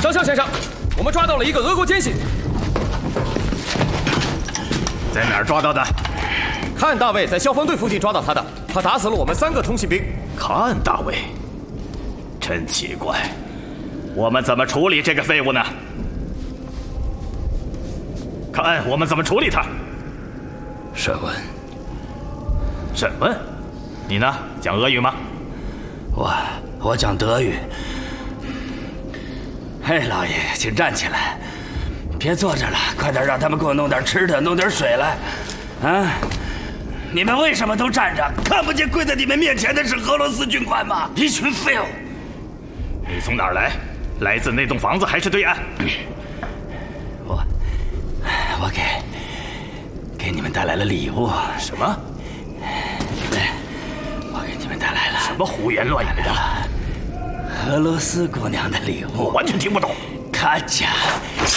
上校先生，我们抓到了一个俄国奸细。 在哪儿抓到的？ 看大卫在消防队附近抓到他的，他打死了我们3个通信兵。 看大卫，真奇怪，我们怎么处理这个废物呢？看我们怎么处理他。 审问。 审问？你呢？讲俄语吗？ 我讲德语。嘿，老爷，请站起来，别坐着了，快点让他们给我弄点吃的，弄点水来。啊！你们为什么都站着？看不见跪在你们面前的是俄罗斯军官吗？一群废物！ 你从哪儿来？来自那栋房子还是对岸？ 我给你们带来了礼物。 什么？ 我给你们带来了什么胡言乱语的？ 俄罗斯姑娘的礼物。 我完全听不懂。 卡贾，